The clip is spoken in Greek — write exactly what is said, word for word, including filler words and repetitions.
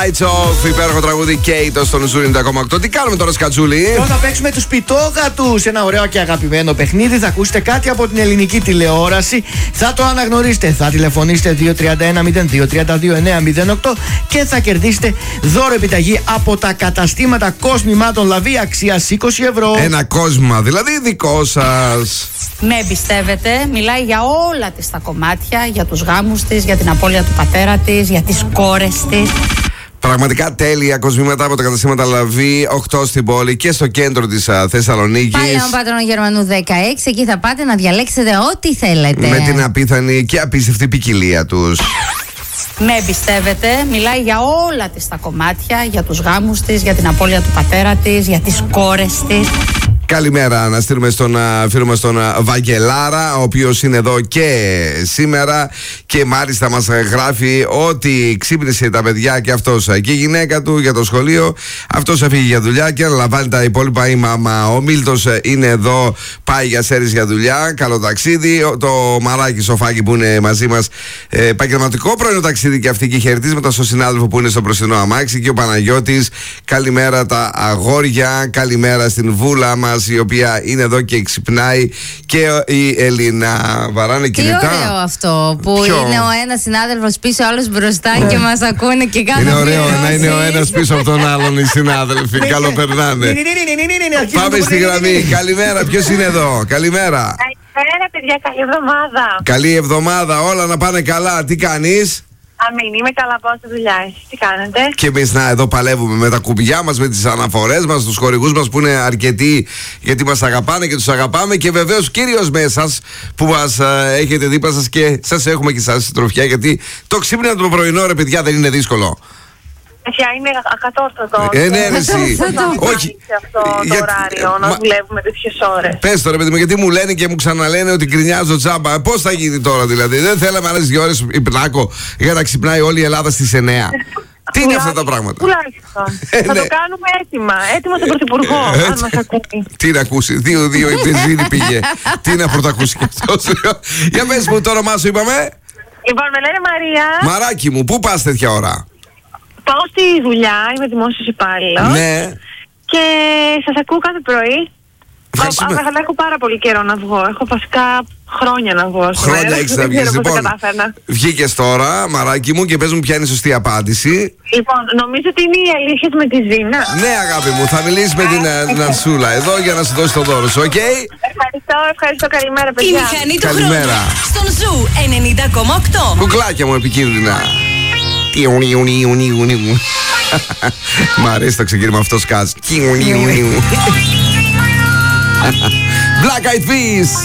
Lights off, υπέροχο τραγούδι Κέιτο στον Ζου ενενήντα κόμμα οκτώ. Τι κάνουμε τώρα, Σκατζούλη? Τώρα θα παίξουμε τους πιτόγατους. Ένα ωραίο και αγαπημένο παιχνίδι. Θα ακούσετε κάτι από την ελληνική τηλεόραση. Θα το αναγνωρίσετε. Θα τηλεφωνήσετε δύο τρία ένα μηδέν δύο τρία δύο εννέα μηδέν οκτώ και θα κερδίσετε δώρο επιταγή από τα καταστήματα κόσμημάτων Λαβή αξίας είκοσι ευρώ. Ένα κόσμημα, δηλαδή δικό σας. Με εμπιστεύετε, μιλάει για όλα της τα κομμάτια, για τους γάμους της, για την απώλεια του πατέρα της, για τις κόρες της. Πραγματικά τέλεια κοσμήματα από τα καταστήματα Λαβή, οκτώ στην πόλη και στο κέντρο της Θεσσαλονίκης. Παλαιόν Πάτρονο Γερμανού δεκαέξι, εκεί θα πάτε να διαλέξετε ό,τι θέλετε. Με την απίθανη και απίστευτη ποικιλία τους. Με εμπιστεύετε, μιλάει για όλα της τα κομμάτια, για τους γάμους της, για την απώλεια του πατέρα της, για τις κόρες της. Καλημέρα να στείλουμε στον φίλο μας τον Βαγγελάρα, ο οποίος είναι εδώ και σήμερα και μάλιστα μας γράφει ότι ξύπνησε τα παιδιά και αυτός και η γυναίκα του για το σχολείο. Αυτός έφυγε για δουλειά και αναλαμβάνει τα υπόλοιπα η μαμά. Ο Μίλτος είναι εδώ, πάει για Σέρις για δουλειά. Καλό ταξίδι. Το Μαράκι Σοφάκι που είναι μαζί μας, ε, επαγγελματικό πρωινό ταξίδι και αυτή, και χαιρετίσματα στον συνάδελφο που είναι στο μπροστινό αμάξι, και ο Παναγιώτης. Καλημέρα τα αγόρια. Καλημέρα στην Βούλα μας, η οποία είναι εδώ και ξυπνάει, και η Ελίνα. Βαράνε κινητά. Τι ωραίο αυτό που Ποιο? είναι ο ένας συνάδελφος πίσω, άλλος μπροστά και μας ακούνε και κάνουν. Είναι ωραίο να είναι ο ένας πίσω από τον άλλον οι συνάδελφοι. Καλοπερνάνε. Πάμε στη γραμμή. Καλημέρα, ποιος είναι εδώ? Καλημέρα. Καλημέρα, παιδιά, καλή εβδομάδα. Καλή εβδομάδα, όλα να πάνε καλά. Τι κάνεις? Αμήν, είμαι καλά, πάω στη δουλειά. Εσείς τι κάνετε? Και εμείς να εδώ παλεύουμε με τα κουμπιά μας, με τις αναφορές μας, τους χορηγούς μας που είναι αρκετοί, γιατί μας αγαπάνε και τους αγαπάμε, και βεβαίως κυρίως με εσάς που μας ε, έχετε δίπλα σας και σας έχουμε και σας συντροφιά, γιατί το ξύπνημα το πρωινό, ρε παιδιά, δεν είναι δύσκολο. Ποια είναι ακατόρθωτο. Ε, ναι, ρε, εσύ. Όχι. Σε αυτό το Γιατί- ωράριο να μα- δουλεύουμε τέτοιες ώρες. Πες τώρα, παιδί μου, γιατί μου λένε και μου ξαναλένε ότι γκρινιάζω τζάμπα. Πώς θα γίνει τώρα, δηλαδή? Δεν θέλαμε άλλες δύο ώρες υπνάκο για να ξυπνάει όλη η Ελλάδα στις εννέα. Τι είναι αυτά τα πράγματα? Τουλάχιστον. Ε, Θα ναι. το κάνουμε έτοιμα. Έτοιμα στον Πρωθυπουργό, αν μας ακούει. Τι να ακούσει, δύο-δύο η πεζίνη πήγε. Τι να πρωτακούσει κι αυτός? Για πες μου, το όνομά σου είπαμε? Λοιπόν, με λένε Μαρία. Μαράκι μου, πού πας τέτοια ώρα? Πάω στη δουλειά, είμαι δημόσιος υπάλληλος. Ναι. Και σας ακούω κάθε πρωί. Ευχαριστούμε. Αλλά έχω πάρα πολύ καιρό να βγω. Έχω βασικά χρόνια να βγω. στο Χρόνια μέρος. έχεις Δεν να βγεις. ξέρω πώς το Λοιπόν, κατάφερνα. βγήκες τώρα, Μαράκι μου, και πες μου ποια είναι η σωστή απάντηση. Λοιπόν, νομίζω ότι είναι οι αλήθειες με τη Ζήνα. Ναι, αγάπη μου, θα μιλήσεις με την ε, Νανσούλα εδώ για να σου δώσει το δώρο σου, οκ? Ευχαριστώ, ευχαριστώ. Καλημέρα, Η παιδιά. μηχανή του Καλημέρα. χρόνου στον Ζου ενενήντα κόμμα οκτώ. Κουκλάκια μου επικίνδυνα. Μ' αρέσει το ξεκίνημα αυτό, σκάς. Black Eyed Peas.